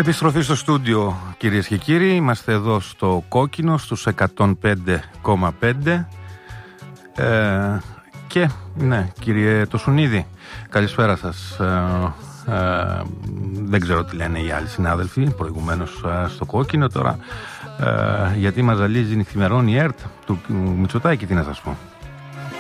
Επιστροφή στο στούντιο, κυρίες και κύριοι. Είμαστε εδώ στο Κόκκινο στους 105,5 και ναι, κύριε Τοσουνίδη, καλησπέρα σας. Δεν ξέρω τι λένε οι άλλοι συνάδελφοι προηγουμένως στο Κόκκινο τώρα, γιατί μας ζαλίζει νυχθημερών η ΕΡΤ του Μητσοτάκη, τι να σας πω.